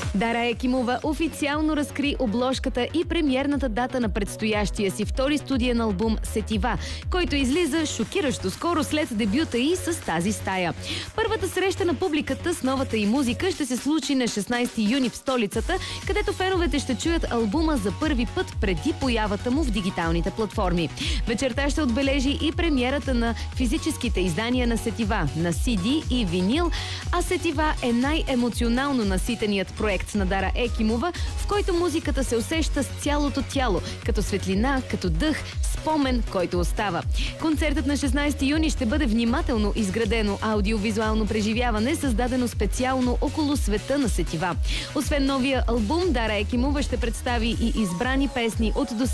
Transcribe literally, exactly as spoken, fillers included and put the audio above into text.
Дара Екимова официално разкри обложката и премиерната дата на предстоящия си втори студиен албум «Сетива», който излиза шокиращо скоро след дебюта и с тази стая. Първата среща на публиката с новата й музика ще се случи на шестнайсети юни в столицата, където феновете ще чуят албума за първи път преди появата му в дигиталните платформи. Вечерта ще отбележи и премиерата на физическите издания на «Сетива» на Си Ди и винил, а «Сетива» е най-емоционално наситеният проект на Дара Екимова, в който музиката се усеща с цялото тяло, като светлина, като дъх, спомен, който остава. Концертът на шестнайсети юни ще бъде внимателно изградено аудиовизуално преживяване, създадено специално около света на «Сетива». Освен новия албум, Дара Екимова ще представи и избрани песни от